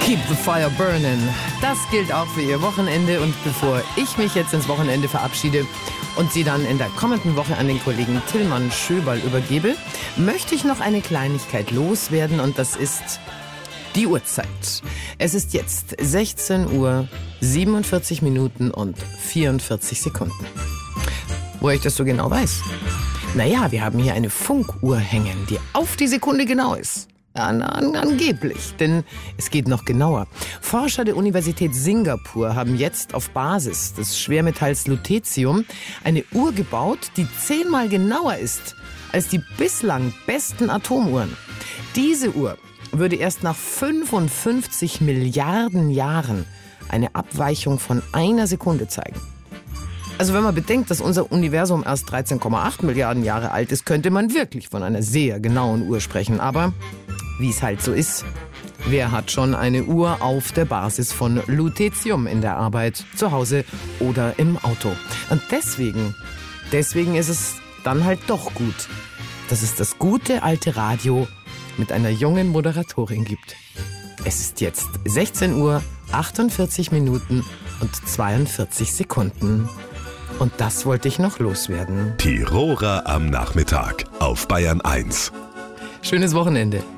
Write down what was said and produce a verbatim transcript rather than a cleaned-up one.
Keep the fire burning. Das gilt auch für Ihr Wochenende. Und bevor ich mich jetzt ins Wochenende verabschiede und Sie dann in der kommenden Woche an den Kollegen Tillmann Schöberl übergebe, möchte ich noch eine Kleinigkeit loswerden. Und das ist die Uhrzeit. Es ist jetzt sechzehn Uhr, siebenundvierzig Minuten und vierundvierzig Sekunden. Woher ich das so genau weiß? Naja, wir haben hier eine Funkuhr hängen, die auf die Sekunde genau ist. An, an, angeblich, denn es geht noch genauer. Forscher der Universität Singapur haben jetzt auf Basis des Schwermetalls Lutetium eine Uhr gebaut, die zehnmal genauer ist als die bislang besten Atomuhren. Diese Uhr würde erst nach fünfundfünfzig Milliarden Jahren eine Abweichung von einer Sekunde zeigen. Also wenn man bedenkt, dass unser Universum erst dreizehn Komma acht Milliarden Jahre alt ist, könnte man wirklich von einer sehr genauen Uhr sprechen. Aber wie es halt so ist, wer hat schon eine Uhr auf der Basis von Lutetium in der Arbeit, zu Hause oder im Auto? Und deswegen, deswegen ist es dann halt doch gut, dass es das gute alte Radio mit einer jungen Moderatorin gibt. Es ist jetzt sechzehn Uhr, achtundvierzig Minuten und zweiundvierzig Sekunden. Und das wollte ich noch loswerden. Tiroler am Nachmittag auf Bayern eins. Schönes Wochenende.